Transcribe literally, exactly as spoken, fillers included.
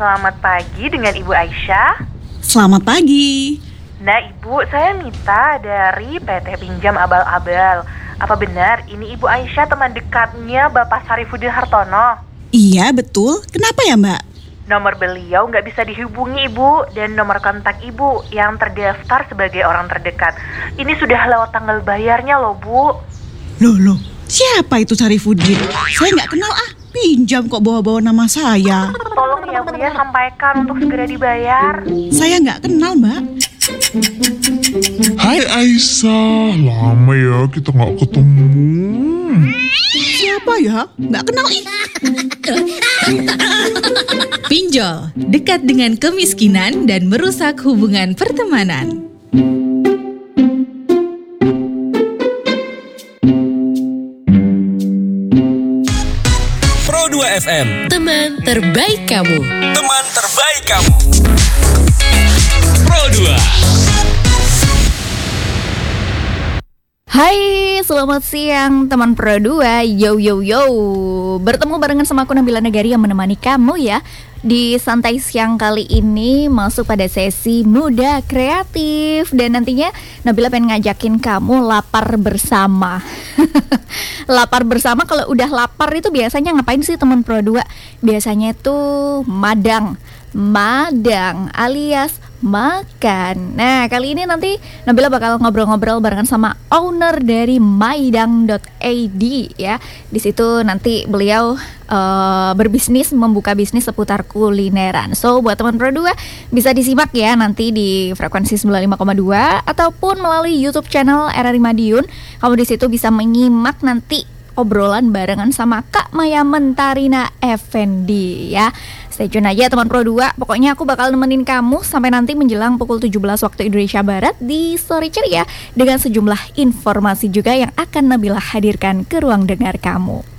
selamat pagi dengan Ibu Aisyah. Selamat pagi. Nah Ibu, saya Mita dari P T Pinjam Abal-Abal. Apa benar ini Ibu Aisyah teman dekatnya Bapak Syarifuddin Hartono? Iya betul, kenapa ya Mbak? Nomor beliau nggak bisa dihubungi Ibu, dan nomor kontak Ibu yang terdaftar sebagai orang terdekat ini sudah lewat tanggal bayarnya loh Bu. Loh loh, siapa itu Syarifuddin? Saya nggak kenal ah, pinjam kok bawa-bawa nama saya. Tolong ya Bu ya, sampaikan untuk segera dibayar. Saya nggak kenal Mbak. Hai Aisyah, lama ya kita nggak ketemu. Siapa ya? Nggak kenal ih. Pinjol, dekat dengan kemiskinan dan merusak hubungan pertemanan. Pro dua F M, Teman terbaik kamu. teman terbaik kamu. Pro dua. Hai, selamat siang teman Pro dua. Yo yo yo. Bertemu barengan sama aku Nabila Negari yang menemani kamu ya di santai siang kali ini, masuk pada sesi muda kreatif. Dan nantinya Nabila pengen ngajakin kamu lapar bersama. Lapar bersama, kalau udah lapar itu biasanya ngapain sih teman Pro dua? Biasanya itu madang. Madang alias makan. Nah, kali ini nanti Nabila bakal ngobrol-ngobrol barengan sama owner dari maidang dot i d ya. Di situ nanti beliau uh, berbisnis, membuka bisnis seputar kulineran. So, buat teman Pro dua bisa disimak ya nanti di frekuensi sembilan puluh lima koma dua ataupun melalui YouTube channel R R I Madiun. Kamu di situ bisa menyimak nanti obrolan barengan sama Kak Maya Mentarina Effendi ya. Stay tune aja teman Pro dua. Pokoknya aku bakal nemenin kamu sampai nanti menjelang pukul tujuh belas waktu Indonesia Barat di Sore Ceria dengan sejumlah informasi juga yang akan Nabila hadirkan ke ruang dengar kamu.